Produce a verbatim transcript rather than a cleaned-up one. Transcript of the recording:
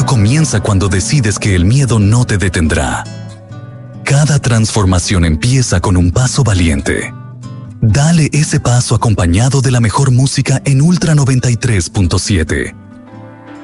cambio comienza cuando decides que el miedo no te detendrá. Cada transformación empieza con un paso valiente. Dale ese paso acompañado de la mejor música en Ultra noventa y tres punto siete.